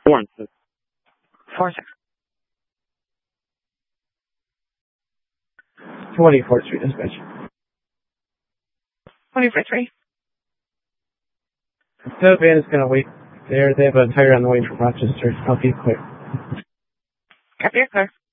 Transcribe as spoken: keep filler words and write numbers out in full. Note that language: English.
Four and six. Four six. Twenty-fourth Street Dispatch. Twenty-four three. The van is gonna wait there. They have a tire on the way from Rochester. I'll be quick. Copy your car.